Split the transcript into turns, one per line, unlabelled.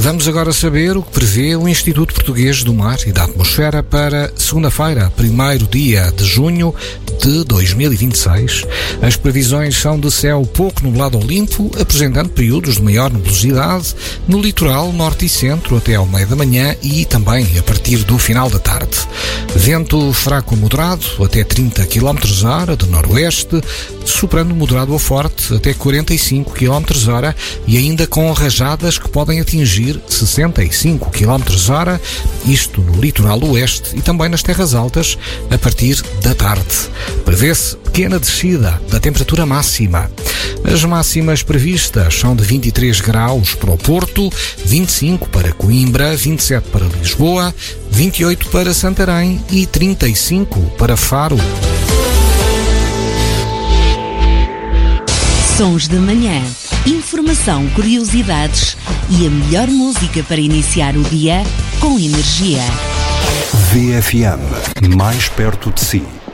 Vamos agora saber o que prevê o Instituto Português do Mar e da Atmosfera para segunda-feira, 1º dia de junho de 2026. As previsões são de céu pouco nublado ou limpo, apresentando períodos de maior nebulosidade no litoral norte e centro até ao meio da manhã e também a partir do final da tarde. Vento fraco a moderado até 30 km/h de noroeste, soprando moderado a forte até 45 km/h e ainda com rajadas que podem atingir 65 km/h, isto no litoral oeste e também nas terras altas a partir da tarde. Prevê-se pequena descida da temperatura máxima. As máximas previstas são de 23 graus para o Porto, 25 para Coimbra, 27 para Lisboa, 28 para Santarém e 35 para Faro.
Sons da Manhã. Informação, curiosidades e a melhor música para iniciar o dia com energia.
VFM, mais perto de si.